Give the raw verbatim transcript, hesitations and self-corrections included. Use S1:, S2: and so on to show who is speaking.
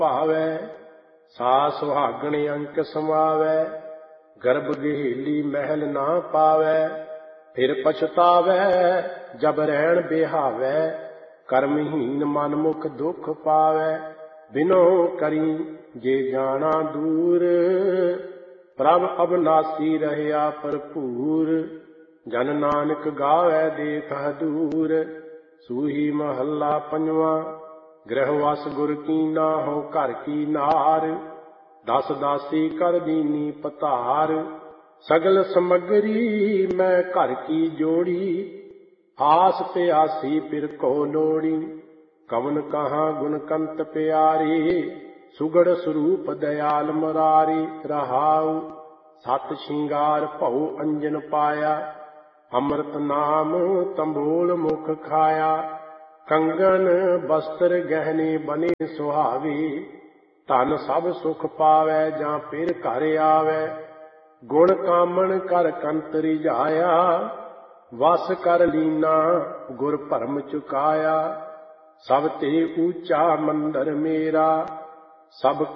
S1: ਭਾਵੈ। ਸਾ ਸੁਹਾਗਣ ਅੰਕ ਸਮਾਵੈ, ਗਰਭ ਗਹੇਲੀ ਮਹਿਲ ਨਾ ਪਾਵੈ। ਫਿਰ ਪਛਤਾਵੈ ਜਬ ਰਹਿਣ ਬਿਹਾਵੈ, ਕਰਮਹੀਨ ਮਨ ਮੁਖ ਦੁਖ ਪਾਵੈ। ਬਿਨੋ ਕਰੀ ਜੇ ਜਾਣਾ ਦੂਰ, ਪ੍ਰਭ ਅਬਨਾਸੀ ਰਹਿਆ ਭਰਪੂਰ। ਜਨ ਨਾਨਕ ਗਾਵੈ ਦੇਖ ਹਦੂਰ, ਸੂਹੀ ਮਹੱਲਾ ਪੰਜਵਾਂ। ਗ੍ਰਹਿ ਵਸ ਗੁਰ ਕੀਨਾ ਹੋ ਘਰ ਕੀ ਨਾਰ, ਦਸ ਦਾਸੀ ਕਰ ਦੀਨੀ ਪਤਾਰ। ਸਗਲ ਸਮਗਰੀ ਮੈਂ ਘਰ ਕੀ ਜੋੜੀ, ਆਸ ਪਿਆਸੀ ਫਿਰ ਕੋ ਲੋੜੀ। ਕਵਨ ਕਹਾਂ ਗੁਣ ਕੰਤ ਪਿਆਰੀ, ਸੁਗੜ ਸਰੂਪ ਦਇਆਲ ਮੁਰਾਰੀ। ਰਹਾਉ ਸਤ ਸ਼ਿੰਗਾਰ ਭਉ ਅੰਜਨ ਪਾਇਆ, ਅੰਮ੍ਰਿਤ ਨਾਮ ਤੰਬੋਲ ਮੁਖ ਖਾਇਆ। ਕੰਗਨ ਬਸਤਰ ਗਹਿਣੇ ਬਨੇ ਸੁਹਾਵੇ, ਧਨ ਸਭ ਸੁਖ ਪਾਵੈ ਜਾਂ ਫਿਰ ਘਰ ਆਵੈ। ਗੁਣ ਕਾਮਣ ਕਰ ਕੰਤ ਰਿਝਾਇਆ, ਵਸ ਕਰ ਲੀਨਾ ਗੁਰ ਭਰਮ ਚੁਕਾਇਆ। ਸਭ ਤੇ ਊਚਾ ਮੰਦਰ ਮੇਰਾ, ਸਭ